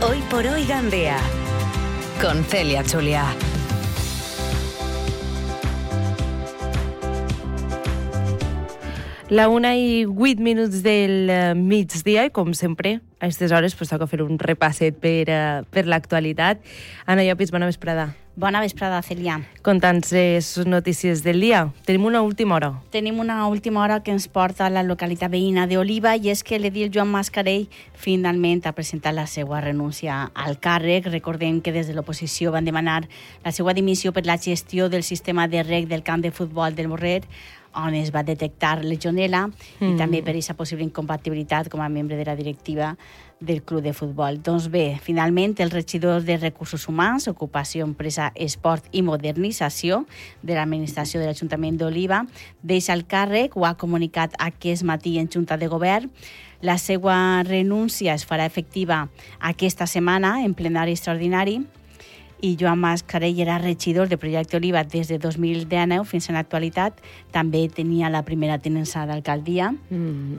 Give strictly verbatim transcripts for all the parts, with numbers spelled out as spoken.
Hoy por hoy Gandía, con Celia Chulia. La una i vuit minuts del uh, migdia i, com sempre, a aquestes hores pues, toca fer un repasset per, uh, per l'actualitat. Anna Llopis, bona vesprada. Bona vesprada, Celia. Conta'ns les notícies del dia. Tenim una última hora. Tenim una última hora que ens porta a la localitat veïna d'Oliva i és que l'edil Joan Mascarell finalment ha presentat la seva renúncia al càrrec. Recordem que des de l'oposició van demanar la seva dimissió per la gestió del sistema de reg del camp de futbol del Morret, on es va detectar legionela mm. i també per aquesta possible incompatibilitat com a membre de la directiva del club de futbol. Doncs bé, finalment el regidor de Recursos Humans, Ocupació, Empresa, Esport i Modernització de l'administració de l'Ajuntament d'Oliva deixa el càrrec, ho ha comunicat aquest matí en Junta de Govern. La seva renúncia es farà efectiva aquesta setmana en plenari extraordinari i Joan Mascarell era regidor de Projecte Oliva des de dos mil dinou fins a l'actualitat. També tenia la primera tinença d'alcaldia. Mm.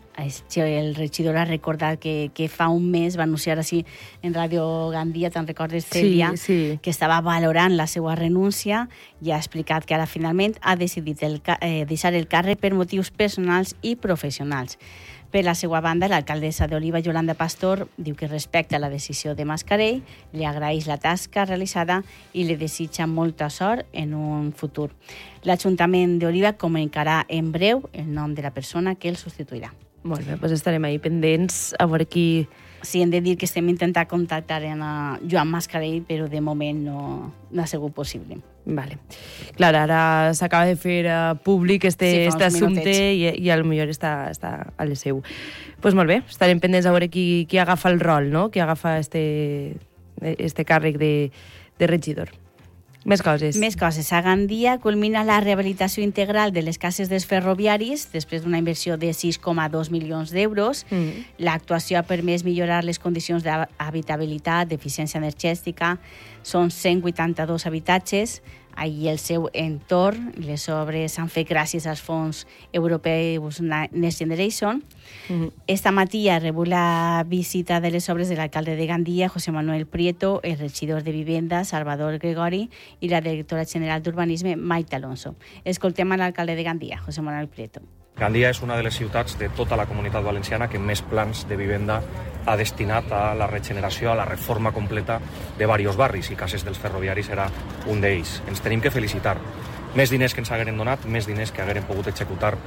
El regidor ha recordat que, que fa un mes va anunciar així en Ràdio Gandia, te'n recordes, Celia, sí, sí. que estava valorant la seva renúncia i ha explicat que ara finalment ha decidit el, eh, deixar el càrrec per motius personals i professionals. Per la seva banda, l'alcaldessa d'Oliva, Yolanda Pastor, diu que respecta la decisió de Mascarell, li agraeix la tasca realitzada i li desitja molta sort en un futur. L'Ajuntament d'Oliva comunicarà en breu el nom de la persona que el substituirà. Molt bé, doncs estarem ahí pendents a veure qui... Sí, hem de dir que estem intentant contactar a Joan Mascarell, però de moment no, no ha sigut possible. Vale. Clar, ara s'acaba de fer uh, públic este, sí, este assumpte i, i a lo millor està, està a les seu. Doncs pues molt bé, estarem pendents a veure qui, qui agafa el rol, no? Qui agafa este, este càrrec de, de regidor. Més coses. Més coses. A Gandia culmina la rehabilitació integral de les cases dels ferroviaris després d'una inversió de sis coma dos milions d'euros. Mm. L'actuació ha permès millorar les condicions d'habitabilitat, d'eficiència energètica. Són cent vuitanta-dos habitatges i el seu entorn. Les obres s'han fet gràcies als fons europeus Next Generation. Mm-hmm. Esta matí ha rebut la visita de les obres de l'alcalde de Gandia, José Manuel Prieto, el regidor de Vivenda, Salvador Gregori, i la directora general d'Urbanisme, Maite Alonso. Escoltem a l'alcalde de Gandia, José Manuel Prieto. Gandia és una de les ciutats de tota la comunitat valenciana que més plans de vivenda ha destinat a la regeneració, a la reforma completa de diversos barris, i Cases dels Ferroviaris era un d'ells. Ens tenim que felicitar. Més diners que ens hagueren donat, més diners que hagueren pogut executar.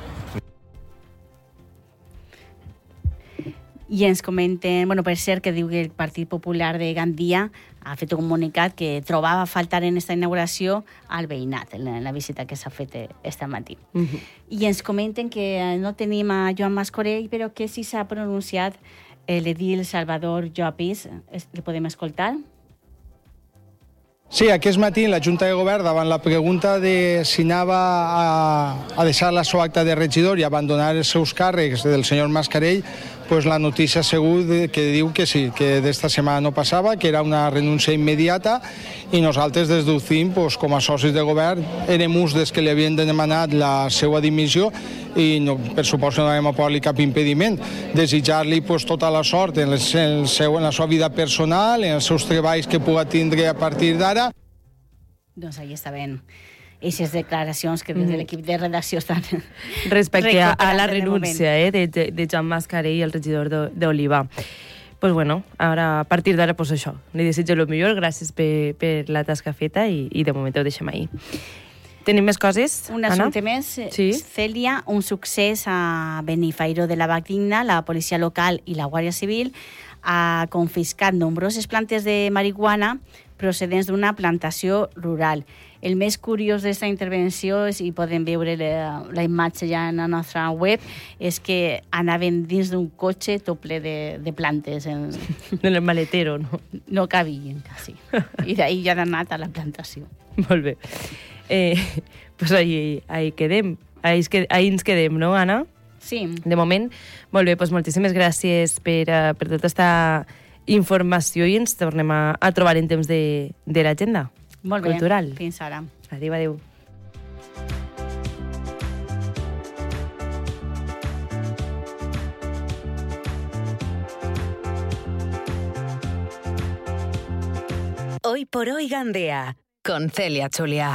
I ens comenten, bueno, per cert, que diu que el Partit Popular de Gandia ha fet un comunicat que trobava a faltar en aquesta inauguració al veïnat, en la visita que s'ha fet aquest matí. Uh-huh. I ens comenten que no tenim a Joan Mascarell, però que sí s'ha pronunciat l'edil Salvador Llopis. El podem escoltar? Sí, aquest matí la Junta de Govern, davant la pregunta de si anava a, a deixar la seva acta de regidor i abandonar els seus càrrecs del senyor Mascarell, pues la notícia ha sigut que diu que sí, que d'esta setmana no passava, que era una renúncia immediata, i nosaltres des d'U C I M, pues, com a socis de govern, érem uns des que li havien demanat la seva dimissió i no, per suposo no vam posar-li cap impediment. Desitjar-li pues, tota la sort en, les, en, el seu, en la seva vida personal, en els seus treballs que pugui tindre a partir d'ara. Doncs ahí està ben. Aquestes declaracions que des de l'equip de redacció estan... Respecte a, a la renúncia eh, de, de Joan Mascarell, el regidor d'Oliva. Pues bueno, ara, a partir d'ara, pues això, li desitjo el millor, gràcies per, per la tasca feta i, i de moment ho deixem ahir. Tenim més coses, Un Anna? assumpte més, sí? Celia, un succés a Benifairó de la Valldigna. La policia local i la Guàrdia Civil ha confiscat nombroses plantes de marihuana procedents d'una plantació rural. El més curiós d'aquesta intervenció, i podem veure la, la imatge ja en la nostra web, és que anaven dins d'un cotxe tot ple de, de plantes. En... En el maletero, no? No cabien, quasi. I d'ahir ja han anat a la plantació. Molt bé. Eh, pues ahí, ahí quedem. Ahí, ahí ens quedem, no, Anna? Sí. De moment, molt bé, doncs moltíssimes gràcies per, uh, per tota aquesta informació i ens tornem a, a trobar en temps de, de l'agenda cultural. Molt bé, fins ara. Adéu, adéu. Hoy por hoy Gandía, con Celia Chulia.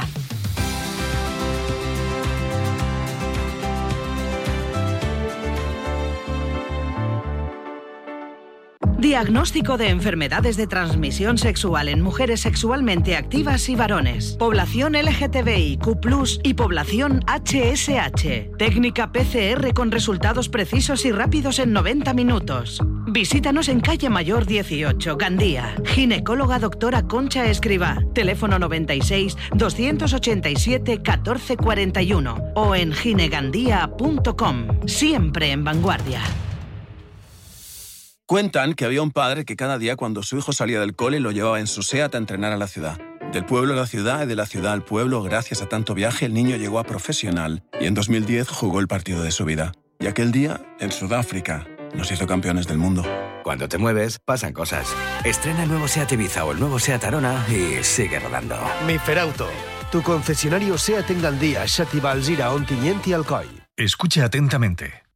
Diagnóstico de enfermedades de transmisión sexual en mujeres sexualmente activas y varones. Población L G T B I Q plus, y población H S H. Técnica P C R con resultados precisos y rápidos en noventa minutos. Visítanos en Calle Mayor dieciocho, Gandía. Ginecóloga doctora Concha Escribá. Teléfono noventa y seis, doscientos ochenta y siete, catorce cuarenta y uno o en ginegandía punto com. Siempre en vanguardia. Cuentan que había un padre que cada día cuando su hijo salía del cole lo llevaba en su SEAT a entrenar a la ciudad. Del pueblo a la ciudad y de la ciudad al pueblo, gracias a tanto viaje, el niño llegó a profesional y en dos mil diez jugó el partido de su vida. Y aquel día, en Sudáfrica, nos hizo campeones del mundo. Cuando te mueves, pasan cosas. Estrena el nuevo SEAT Ibiza o el nuevo SEAT Arona y sigue rodando. Mi Ferauto, tu concesionario SEAT en Gandía, Xàtiva, Alzira, Ontinyent y Alcoi. Escucha atentamente.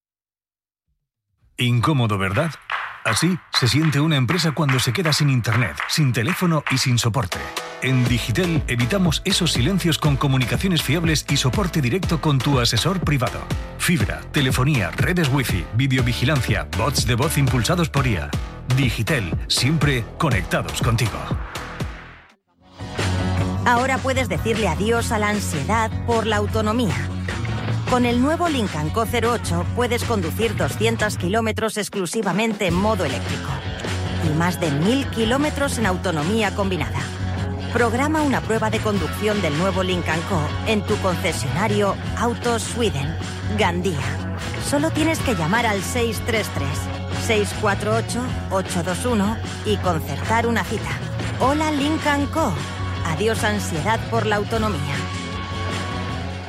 Incómodo, ¿verdad? Así se siente una empresa cuando se queda sin internet, sin teléfono y sin soporte. En Digitel evitamos esos silencios con comunicaciones fiables y soporte directo con tu asesor privado. Fibra, telefonía, redes wifi, videovigilancia, bots de voz impulsados por I A. Digitel, siempre conectados contigo. Ahora puedes decirle adiós a la ansiedad por la autonomía. Con el nuevo Lincoln Co cero ocho puedes conducir doscientos kilómetros exclusivamente en modo eléctrico y más de mil kilómetros en autonomía combinada. Programa una prueba de conducción del nuevo Lincoln Co en tu concesionario Autos Sweden, Gandía. Solo tienes que llamar al seis tres tres, seis cuatro ocho, ocho dos uno y concertar una cita. Hola Lincoln Co. Adiós ansiedad por la autonomía.